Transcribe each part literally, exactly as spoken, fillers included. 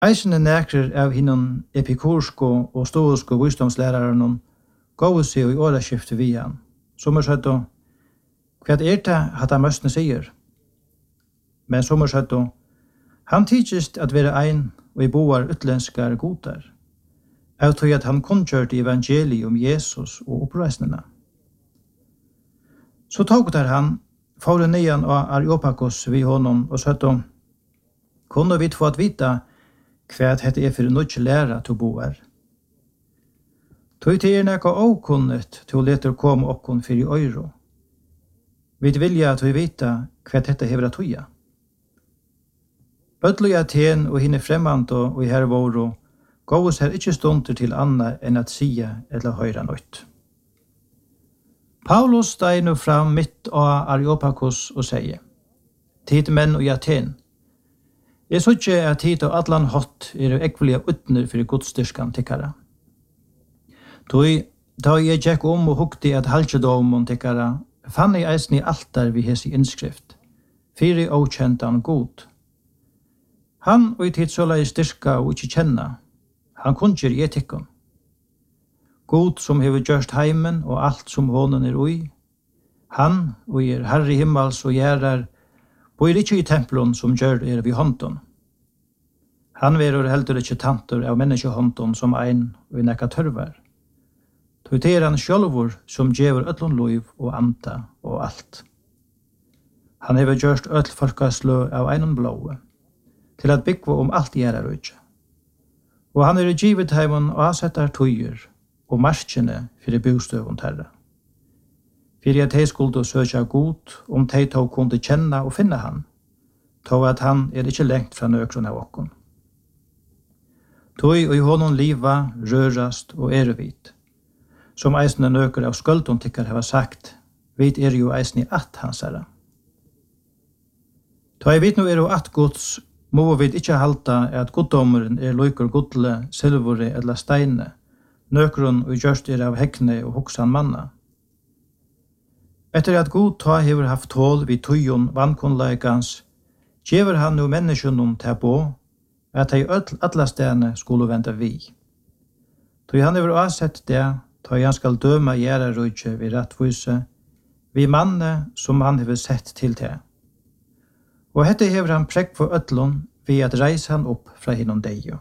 Eisene nekrer av hinnom epikursko og stoisko visdomslæraren gåu seg i åraskiftet vi han. Som er sagt, hva er det at han møstene sier? Men som er sagt, han tidsist at være ein og i boar utlenskar godar. Jeg tror at han kunngjørte evangeliet om Jesus og oppreisnene. Så tog der han, for nian av Areopagos vi honom og sagt, kunne vi få at vita hva dette er for nødvendig lære til å bo her. Tog til er nekka åkunnet til å lete komme okkon for i øyro. Vi vilja at vi vita hva dette hever at tøya. Bøtlo i Aten og hinne fremmant og i her våro, gås her ikke stunder til anna enn at sia eller høyra nøyt. Paulus steg nu fram mitt av Areopagos og sier, tid menn og i Aten, jeg så ikke at tid og atlan hot er ekvelige utner for godstyrskan tikkara. Tog, da jeg gikk om og hukte at halvdjedomon tikkara, fann jeg eisen i altar vi hes i innskrift, fyri okjentan god. Han og i tid såla i styrka og ikke kjenna, han kunngjør i etikken. God som hever gjørst heimen og alt som hånden er ui, han og er herre himmels og gjerrar, bor ikke i templon som gjør er vi hånden. Han verur heldur ikke tantor av menneskehånden som ein og i nekka tørvar. Tog er han sjølvor som gjever öllun loiv og anta og alt. Han hever gjørst öll folkaslø av einon blåe, til at byggva om alt gjerrar utje. Og han er i givet heimon og avsettar tøyer og marskjene fyrir bostøvun terra. Fyrir at hei skulde søkja god om hei tog kunde kjenna og finna han, tog at han er ikke lengt fra nøkron av okkon. Tog og i honom liva, rørast og erevit, som eisne nøker av skuldon tikkar hava sagt, vit er jo eisne at hansara. Tog jeg vit nu er jo at gods, må vi ikke halta at goddommeren er loikur godle, silvore eller steine, nøkron og gjørst er av hekne og hoksan manna. Etter at god ta hever haft tål vid tøyon vannkunnleikans, gjever han nu menneskjønnen til på, at hei alla stene skulle vente vi. Tøy han hever avsett det, tøy han skal døma gjerra rujtje vid rettvise, vi manne som han hever sett til det. Og hette hever han prekk for øtlun ved at reise han opp fra hinnom deio.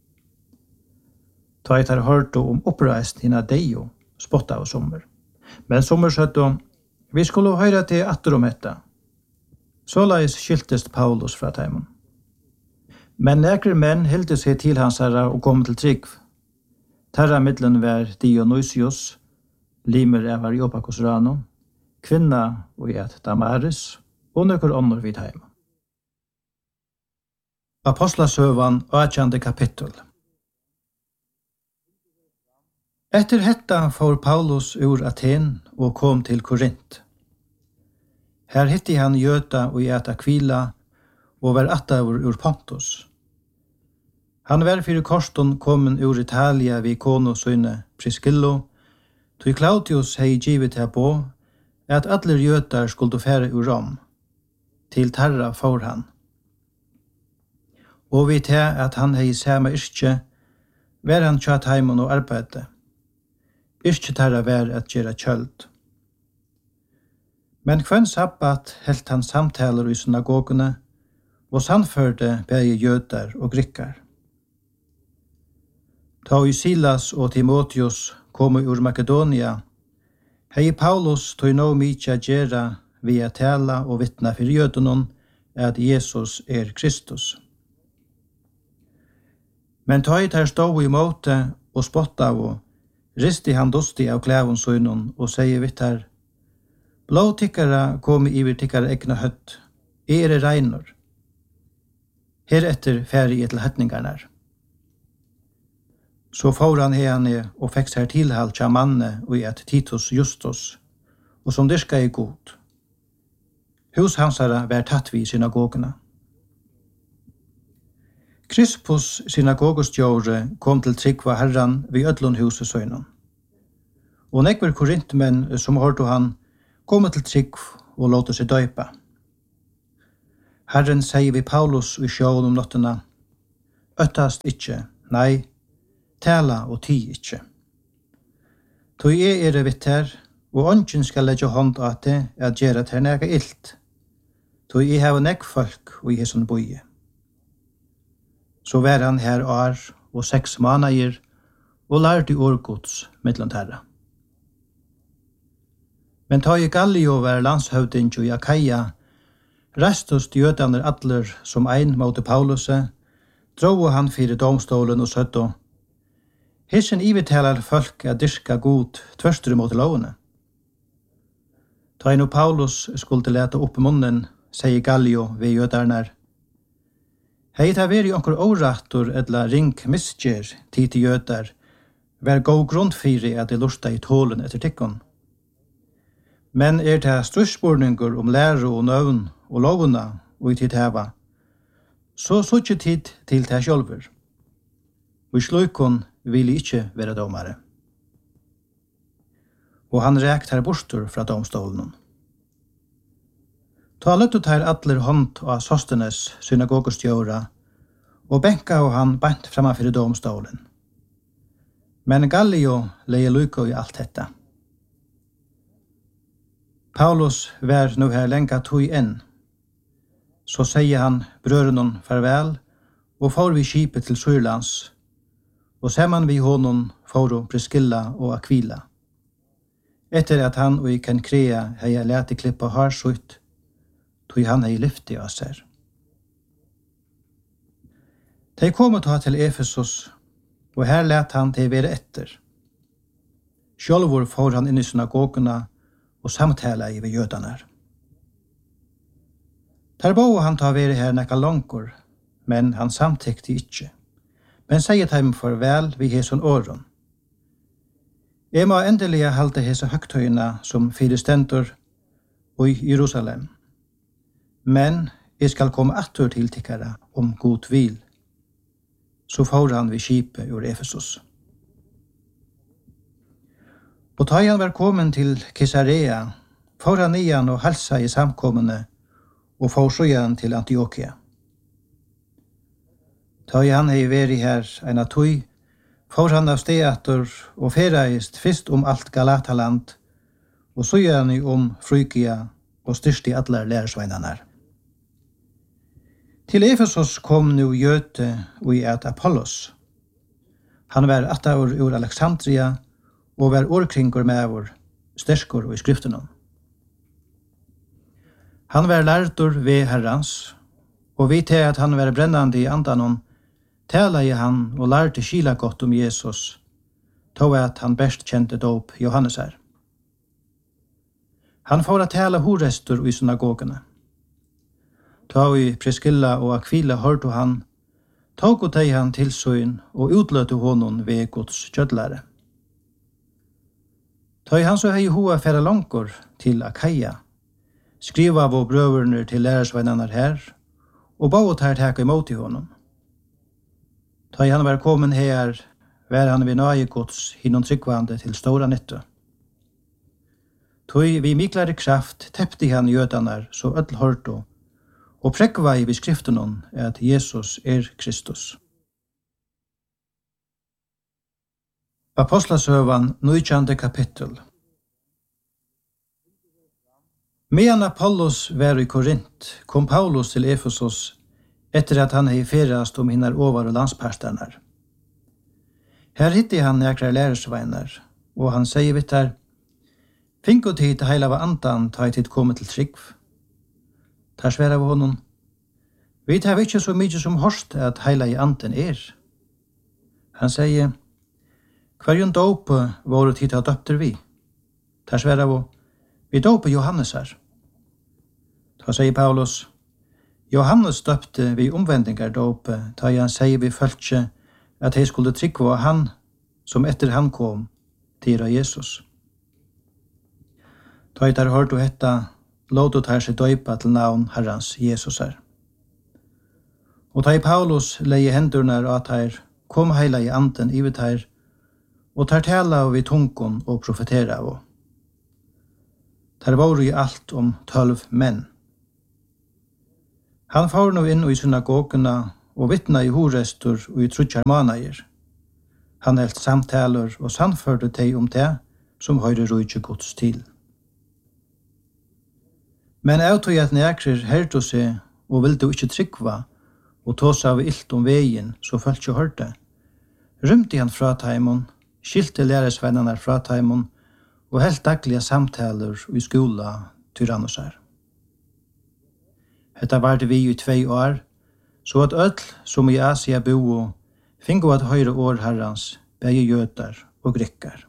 Ta et har hørt om oppreist hinna deio, spotta av sommer. Men sommer søtt om, vi skulle høyre til atter om etta. Såleis skiltest Paulus fra teimen. Men nekre menn hilde seg til hans herra og kom til trygg. Terra middelen var Dionysius, limer av Areopagos rano, kvinna og et Damaris, og nøkker ånder vid heim. Apostlasøvan, åttjande kapittel. Etter hetta får Paulus ur Aten og kom til Korint. Her hitti han Gjøta og i Aquila og var attavur ur Pontus. Han var fyrir korston kommen ur Italia vid kono søyne Priscillo, tog Claudius hei givet her på at alle Gjøtar skulle fære ur Rom. Til Terra for han. Og vi til at han hei samme yrkje, var han tjatt heimon og arbeide. Yrkje Terra var at gjøre kjøld. Men kvann sabbat helt han samtaler i synagogene, og sannførte begge jøder og grikkar. Ta i Silas og Timotheus kom ur Makedonia, hei Paulus tog nå mykje gjera via tala og vittna for jødenon at Jesus er Kristus. Men ta i ter stå i måte og spotta av, risti han dosti av klævonsøynon og sier vittar, blå tikkara kom iver tikkara egna høtt, er er reinor. Heretter færi i til høttningarnar. Så får han henne og fikk seg tilhalt av manne og i et Titus Justus, og som dyrka i god. Hus hansara var tatt vi i synagogene. Krispus synagogostjåre kom til tryggva herran vid ödlun huset søgnen. Og nekver korintmenn som hørte han kom til trygg og låte seg døypa. Herren sier vi Paulus i sjåen om nottena, øttast ikkje, nei, tala og ti ikkje. Tog jeg er vitt her, og ongen skal legge hånd at det at gjøre til nega illt. Tog jeg har nekk folk og jeg som boie. Så var han her år og seks måneder, og lærte årgods mellom terra. Men ta i Gallio var landshøvding og Jakaia, restos jødaner atler som ein mot Pauluset, drog han fyrir domstolen og søtto. Hissen ivetalar folk at dyrka god tvørstur mot lovene. Ta inn og Paulus skulle leta opp munnen, sier Gallio ved jødarnar. Hei ta veri onkur årattor edla ring misgjer tid til jødar, vær god grunn fyrir at de lusta i tålen etter tikkon. Men er det strøsspurningur om lære og nøvn og lovuna og i tid heva, så suttje tid til det sjølver. Og i slukon vil ikkje være domare. Og han rekt her bortur fra domstolen. Ta løttet her atler hånd av Sostenes synagogostjóra, og benka og han bant framafyr domstolen. Men Gallio leie lukko i alt detta. Paulus var nu her lenga tog inn. Så sier han brørenon farvel, og får vi skipet til Syrlands, og saman vi honom får Priscilla og Aquila. Etter at han og i Kenkrea hei leti klippa harsutt, tog han hei lyfti av seg. De kom ta til Efesus, og her let han til være etter. Sjølvor får han inn i synagogene og samtala i ved jødaner. Der bo han ta være her nekka langkor, men han samtekte ikkje. Men sier dem farvel vi heson åren. Jeg må endelig halte hese høgtøyene som fire stendur i Jerusalem. Men jeg skal komme atter til tikkere om god vil. Så får han vi skipet ur Efesus. Og ta han var kommet til Caesarea, får han nian og halsa i samkommende, og får sjøen til Antiokia. Ta han hei veri her en av tøy, får han av steater og fereist fyrst om alt Galataland, og sjøen om Frygia og styrst i atler lærersveinarnar. Til Efesus kom nu Göte og i et Apollos. Han var attaur ur Alexandria, og var årkringur med vår sterskor og i skriftene. Han var lærtur ved Herrans, og vi til at han var brennande i andanon, tala i han og lærte skila godt om Jesus, tog at han best kjente dåp Johannes her. Han får at tala horestur i synagogene. Tog i Priscilla og Aquila hørte han, tog og teg han til søyn og utløte honom ved Guds kjødlare. Tog han så hei hoa færa langkor til Akaia, skriva av brøverner til lærersveinarnar her, og baut her teka imot i honom. Tog han var kommen her, var han ved nøye Guds hinnom tryggvande til stora nytte. Tog vi miklare kraft teppte han jødanar så öll hørto, og prekva i beskriften at Jesus er Kristus. Apostlasøvan, nitjande kapittel. Medan Apollos var i Korint, kom Paulus til Efesus etter at han hei ferast om hinnar over og landsparstarnar. Her hitti han nekra lærersveinar, og han sier vitt her, «Finko tid heila av andan ta tid komme til trygg». Tar sværa av honom, «Vi tar ikkje så mykje som horst at heila i anden er». Han sier, «Hverjon dåpe våre tid av døpter vi?» Tar sværa av, «Vi dåpe Johannes her». Da sier Paulus, Johannes døpte vi omvendingar dåpe, da han sier vi følte at jeg skulle trykke av han, som etter han kom, til av Jesus. Da jeg der hørte hetta, låt ut her seg døypa til navn Herrans Jesus her. Og da Paulus leie hendurnar at her, kom heila i anden i vidt her, og tar tala av i tungkon og profetera av. Der var i alt om tølv menn. Han får nå inn i synagogene og vittna i horestor og i trutjar manager. Han helt samtaler og sannførte teg om det som høyre rujtje gods til. Men jeg tog at nekrer herto seg og ville ikkje tryggva og tås av ilt om veien så følt ikke hørte. Rymte han fra taimon, skilte læresvennerne fra taimon og helt daglige samtaler i skola tyrannosar. Hetta var det vi i tvei år, så at ødel som i Asia bo fingo at høyre år herrans, begge jøtar og grikkar.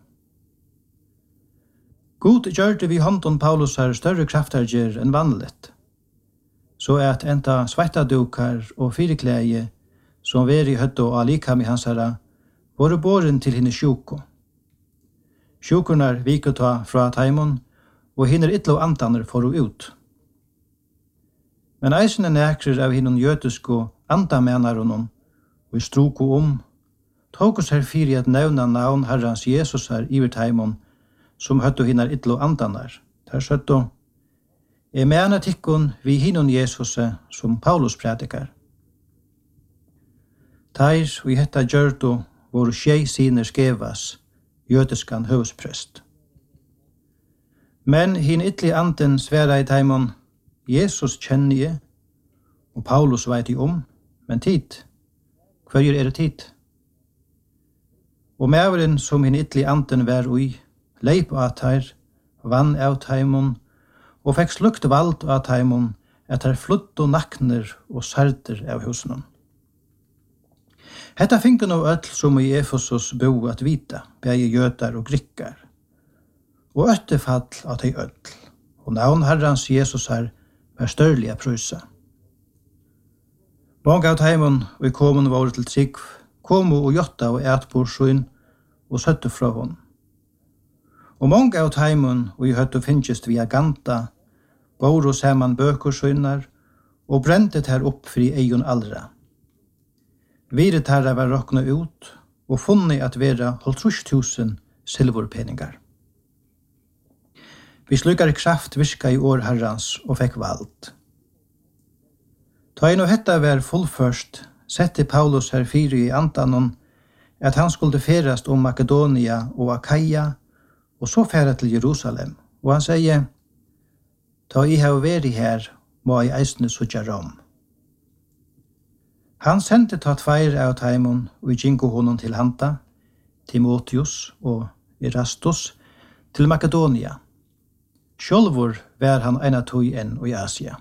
God gjørte vi hånden Paulus har større kraftarger enn vanligt, så at enta svettadukar og fireklæge som var i høtto og alikam i hans herra, var båren til henne sjuko. Sjukornar vikota fra taimon, og hinner ytlo antaner for ut. Men eisene nekrer av hinnon jøtusko andamenaronon, og i stroko om, tog oss her fyri at nevna navn herrans Jesus her iver taimon, som høtto hinnar ytlo antanar. Der søtto, jeg mener tikkun vi hinnon Jesus som Paulus predikar. Teir og i hetta gjørto våre tjei siner skevas, jødiskan høvsprest. Men hin ytli anden sværa i taimon, Jesus kjenner jeg, og Paulus veit jeg om, men tid, hver er det tid? Og mæveren som hin ytli anden vær ui, leip av teir, vann av taimon, og fekk slukt vald av taimon, at her flutt og nakner og sarder av husen. Hetta finken av öll som i Efesos bo at vita, begge jøtar og grikkar, og øttefall av de öll, og navn herrans Jesus her var størlige prysa. Mange av taimon og i komun var til trygg, komu og jotta og etborsyn og søtte fra hon. Og mange av taimon og i høttu finnst via ganta, bor og saman bøkursynar, og brentet her opp fri eion allra. Viret herra var rokna ut, og funnet at vera halvtrus tusen silverpeningar. Vi slukar kraft virka i år herrans og fekk vald. Ta inn og hetta var fullførst, sette Paulus her fyri i antanon, at han skulle ferast om Makedonia og Akaia, og så færa til Jerusalem. Og han sier, ta i hava veri her, må i eisne sutja Rom. Han sendte ta tveir av taimon og gingo honom til hanta, Timotheus og Erastus, til Makedonia. Sjølvor var han eina tøy enn i Asia.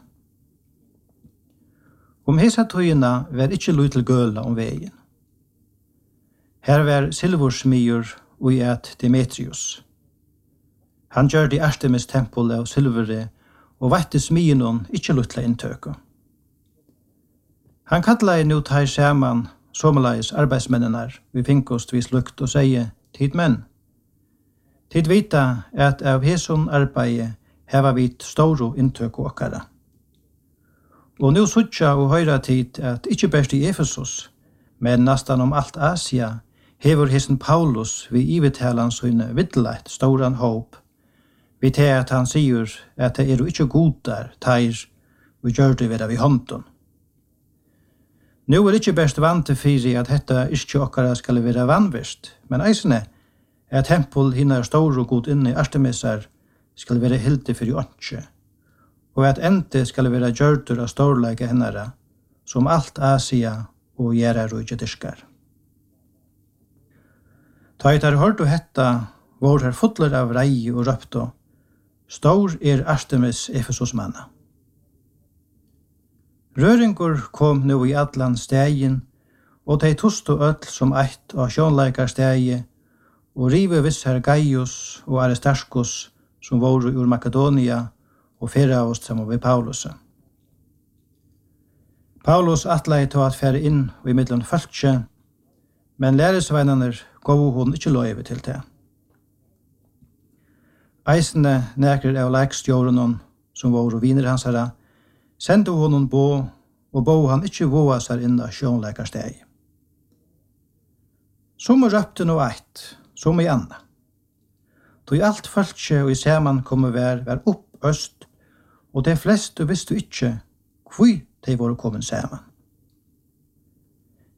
Om hesa tøyina var ikkje lui til gøla om vegin. Her var silvorsmyr og i et Demetrius. Han gjør det Artemis tempel av silvere og vette smynon ikkje lui til inntøku. Han kallar nu tar saman somaleis arbeidsmennenar vi finkost vi slukt og sier, tid menn. Tid vita at av heson arbeid heva vit storo inntøk og okkara. Og nu suttja og høyra tid at ikkje best i Efesos, men nastan om alt Asia, hever heson Paulus vi ivetalan søyne viddeleit storan håp, vi til at han sier at det er jo ikkje godar teir og gjør det ved vi hånden. Nu er ikkje best vante fyri at hetta ikkje okkara skal vera vanvist, men eisne er tempel hinnar stor og god inne i Artemisar skal vera hildi fyrir åndsje, og at ente skal vera gjørtur av storleika hennara, som alt Asia og gjerra rujtje diskar. Ta et har hørt og hetta, vår her fotler av rei og røpto, stor er Artemis Efesos manna. Røringur kom nu i allan stegin, og de tosto öll som eitt av sjånleikar stegi, og rive vissar Gaius og Aristarchus, som voru ur Makedonia, og fyrra oss saman ved Paulus. Paulus atlei to at fære inn i middelen fölkje, men læresveinaner gav hon ikkje løyve til det. Eisene nekrer av leikstjårenon, som voru viner hans herra, sendte honom bo, og bo han ikkje voa seg inn av sjånleikarsteg. Som røpte no eit, som i anna. Då alt fölkje og i saman komme vær, vær opp øst, og de fleste visste ikkje hvor de var kommet saman.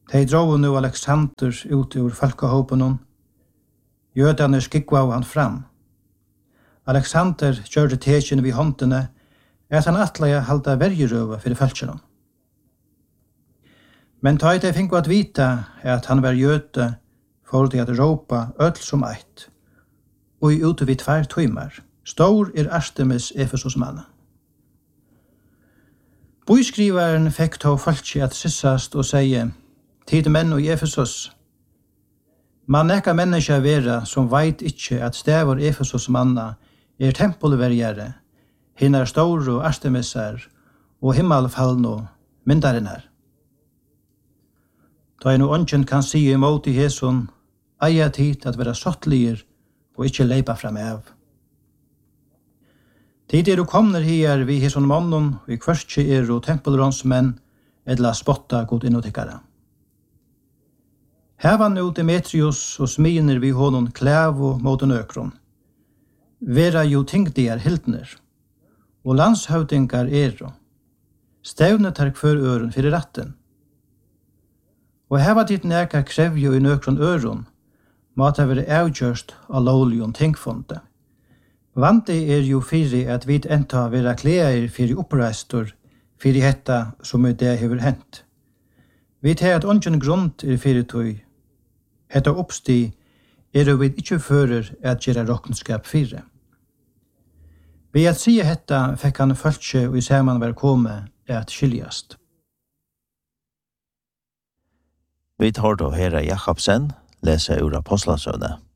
De drog nu Alexander ut ur folkehåpen. Jødene skikva han fram. Alexander gjørte tekjen vid håndene at han atleie halda vergerøve for folkene. Men ta de fikk at vita at han var jøde for de at råpa ødel som eit, og i ute vid tvær tøymer. Stor er Artemis Efesos manna. Bøyskrivaren fikk ta folket at sissast og seie, tid menn og Efesos, man nekka menneska vera som veit ikkje at stavur Efesos manna er tempelvergjare, hinnar store Artemisar og himmelfallno myndarinnar. Da en ånden kan si imot i Hesun, eia tid at vera sottliger og ikkje leipa fram av. Tid er du komner her vi Hesun mannen, vi kvørstje er og tempelronsmenn, edla spotta god innotikkara. Hevan nu Demetrius og sminer vi honom klævo mot en økron. Vera jo tingdier hildner, og landshøvdingar er, stevnet her kvør øren fyrir ratten. Og heva ditt neka krevjo i nøkron øron, måtte være avgjørst av lovligon tingfonde. Vandi er jo fyrir at vi enta vera klæir fyrir oppreistor fyrir hetta som i det hever hent. Vi tar at ongen grunn er fyrir tøy. Hetta oppsti er jo vi ikkje fører at gjera rokkenskap fyrir. Ved at sige hetta fikk han følge og i saman var komme at skiljast. Vi tar då Herre Jakobsen, lese ur Apostlasøvne.